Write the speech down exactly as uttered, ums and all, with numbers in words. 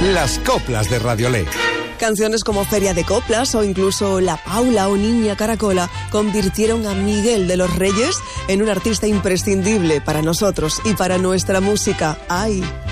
las coplas de Radiolé. Canciones como Feria de Coplas o incluso La Paula o Niña Caracola convirtieron a Miguel de los Reyes en un artista imprescindible para nosotros y para nuestra música. ¡Ay!